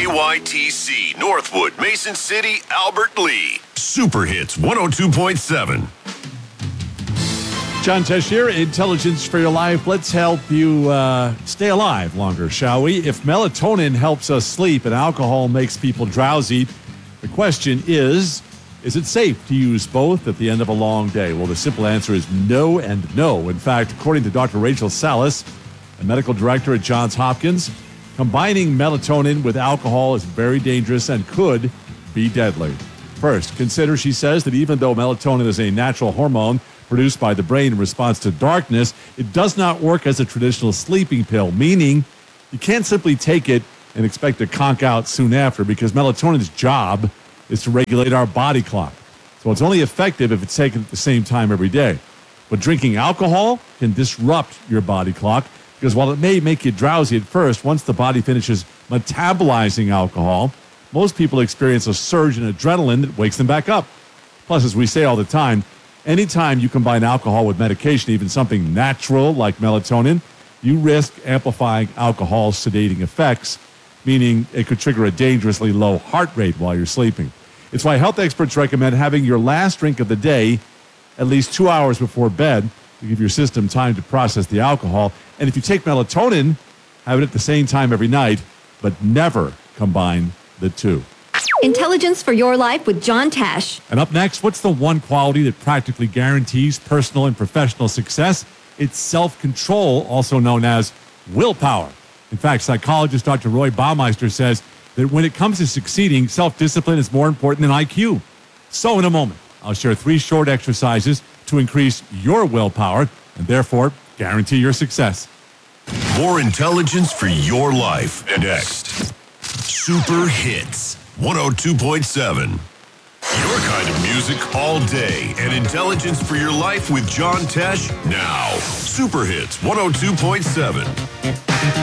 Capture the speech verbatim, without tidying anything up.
Y T C, Northwood, Mason City, Albert Lee. Super Hits one oh two point seven. John Tesh here, Intelligence for Your Life. Let's help you uh, stay alive longer, shall we? If melatonin helps us sleep and alcohol makes people drowsy, the question is, is it safe to use both at the end of a long day? Well, the simple answer is no and no. In fact, according to Doctor Rachel Salas, a medical director at Johns Hopkins, combining melatonin with alcohol is very dangerous and could be deadly. First, consider, she says, that even though melatonin is a natural hormone produced by the brain in response to darkness, it does not work as a traditional sleeping pill, meaning you can't simply take it and expect to conk out soon after, because melatonin's job is to regulate our body clock. So it's only effective if it's taken at the same time every day. But drinking alcohol can disrupt your body clock, because while it may make you drowsy at first, once the body finishes metabolizing alcohol, most people experience a surge in adrenaline that wakes them back up. Plus, as we say all the time, anytime you combine alcohol with medication, even something natural like melatonin, you risk amplifying alcohol's sedating effects, meaning it could trigger a dangerously low heart rate while you're sleeping. It's why health experts recommend having your last drink of the day at least two hours before bed to give your system time to process the alcohol. And if you take melatonin, have it at the same time every night, but never combine the two. Intelligence for Your Life with John Tesh. And up next, what's the one quality that practically guarantees personal and professional success? It's self-control, also known as willpower. In fact, psychologist Doctor Roy Baumeister says that when it comes to succeeding, self-discipline is more important than I Q. So in a moment, I'll share three short exercises to increase your willpower and therefore guarantee your success. More intelligence for your life. Next, Super Hits one oh two point seven. Your kind of music all day, and intelligence for your life with John Tesh now. Super Hits one oh two point seven.